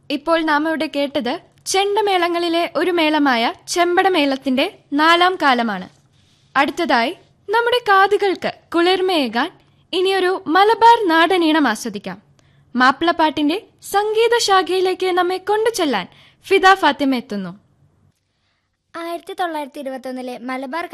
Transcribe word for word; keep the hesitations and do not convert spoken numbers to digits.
ഇപ്പോൾ നാം ഇവിടെ കേട്ടത് ചെണ്ടമേളങ്ങളിലെ ഒരു മേളമായ ചെമ്പടമേളത്തിന്റെ നാലാം കാലമാണ്. അടുത്തതായി നമ്മുടെ കാതുകൾക്ക് കുളിർമയേകാൻ ഇനിയൊരു മലബാർ നാടനീണം ആസ്വദിക്കാം. മാപ്പിളപ്പാട്ടിന്റെ സംഗീത ശാഖയിലേക്ക് നമ്മെ കൊണ്ടുചെല്ലാൻ ഫിദ ഫാത്തിമ എത്തുന്നു. ആയിരത്തി തൊള്ളായിരത്തി ഇരുപത്തി ഒന്നിലെ മലബാർ